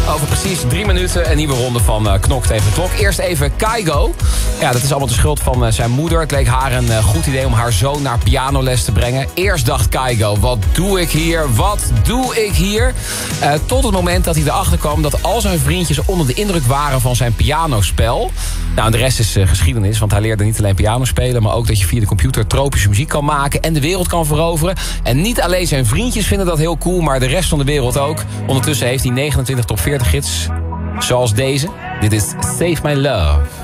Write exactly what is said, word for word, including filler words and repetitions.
Over precies drie minuten een nieuwe ronde van uh, Knok tegen de Klok. Eerst even Kygo. Ja, dat is allemaal de schuld van uh, zijn moeder. Het leek haar een uh, goed idee om haar zoon naar pianoles te brengen. Eerst dacht Kygo, wat doe ik hier? Wat doe ik hier? Uh, tot het moment dat hij erachter kwam dat al zijn vriendjes onder de indruk waren van zijn pianospel. Nou, de rest is uh, geschiedenis, want hij leerde niet alleen piano spelen, maar ook dat je via de computer tropische muziek kan maken en de wereld kan veroveren. En niet alleen zijn vriendjes vinden dat heel cool, maar de rest van de wereld ook. Ondertussen heeft hij negenentwintig top veertig hits, zoals deze. Dit is Save My Love.